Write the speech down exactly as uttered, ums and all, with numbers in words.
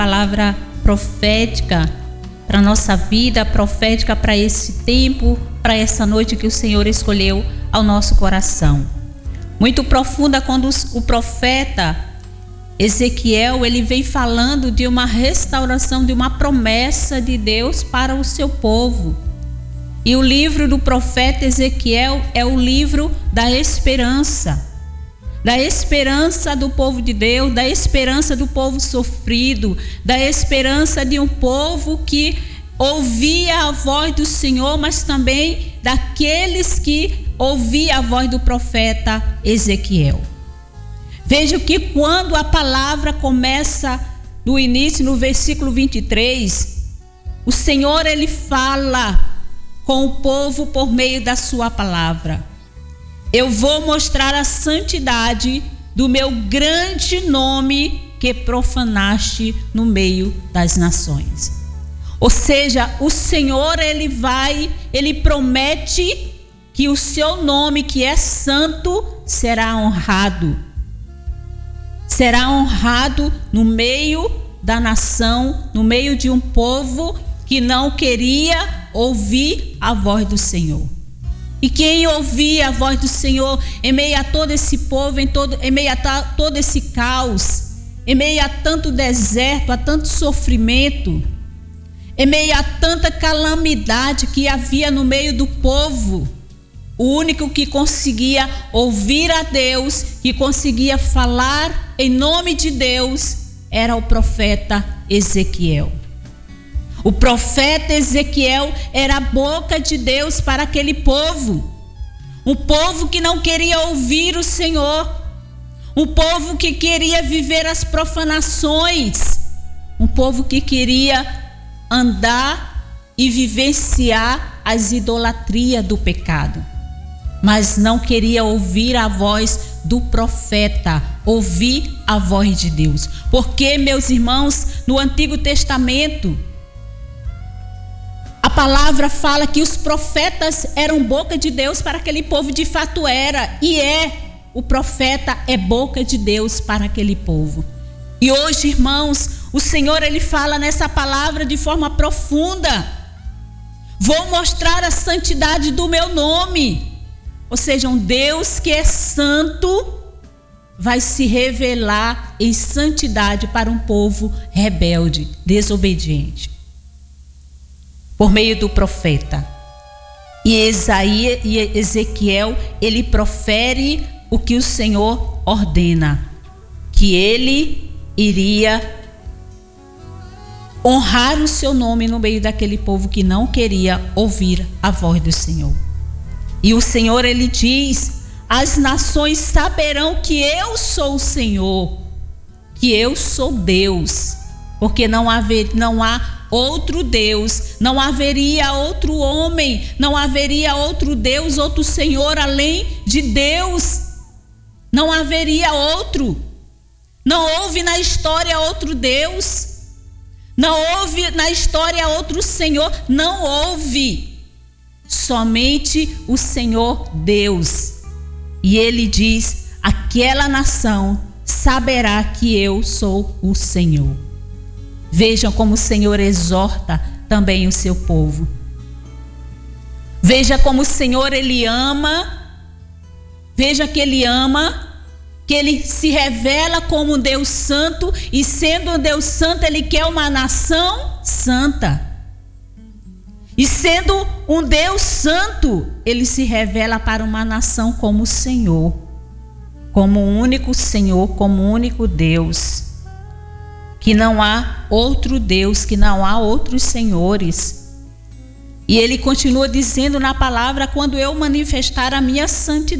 palavra profética para a nossa vida, profética para esse tempo, para essa noite que o Senhor escolheu ao nosso coração. Muito profunda quando o profeta Ezequiel, ele vem falando de uma restauração, de uma promessa de Deus para o seu povo. E o livro do profeta Ezequiel é o livro da esperança. Da esperança do povo de Deus, da esperança do povo sofrido, da esperança de um povo que ouvia a voz do Senhor, mas também daqueles que ouviam a voz do profeta Ezequiel. Veja que quando a palavra começa no início, no versículo vinte e três, o Senhor, ele fala com o povo por meio da sua palavra. Eu vou mostrar a santidade do meu grande nome que profanaste no meio das nações. Ou seja, o Senhor, ele vai, ele promete que o seu nome, que é santo, será honrado. Será honrado no meio da nação, no meio de um povo que não queria ouvir a voz do Senhor. E quem ouvia a voz do Senhor em meio a todo esse povo, em, todo, em meio a ta, todo esse caos, em meio a tanto deserto, a tanto sofrimento, em meio a tanta calamidade que havia no meio do povo, o único que conseguia ouvir a Deus, que conseguia falar em nome de Deus, era o profeta Ezequiel. O profeta Ezequiel era a boca de Deus para aquele povo. Um povo que não queria ouvir o Senhor. Um povo que queria viver as profanações. Um povo que queria andar e vivenciar as idolatrias do pecado. Mas não queria ouvir a voz do profeta, ouvir a voz de Deus. Porque, meus irmãos, no Antigo Testamento, a palavra fala que os profetas eram boca de Deus para aquele povo, de fato era, e é, o profeta é boca de Deus para aquele povo. E hoje, irmãos, o Senhor, ele fala nessa palavra de forma profunda. Vou mostrar a santidade do meu nome. Ou seja, um Deus que é santo vai se revelar em santidade para um povo rebelde, desobediente, por meio do profeta. E Isaías e Ezequiel, ele profere o que o Senhor ordena, que ele iria honrar o seu nome no meio daquele povo que não queria ouvir a voz do Senhor. E o Senhor, ele diz: as nações saberão que eu sou o Senhor, que eu sou Deus, porque não haver, não há outro Deus, não haveria outro homem, não haveria outro Deus, outro Senhor além de Deus. Não haveria outro. Não houve na história outro Deus. Não houve na história outro Senhor. Não houve. Somente o Senhor Deus. E ele diz: aquela nação saberá que eu sou o Senhor. Vejam como o Senhor exorta também o seu povo. Veja como o Senhor, ele ama. Veja que ele ama, que ele se revela como um Deus santo, e sendo um Deus santo, ele quer uma nação santa. E sendo um Deus santo, ele se revela para uma nação como o Senhor, como o único Senhor, como o único Deus. Que não há outro Deus, que não há outros senhores. E ele continua dizendo na palavra: quando eu manifestar a minha santidade,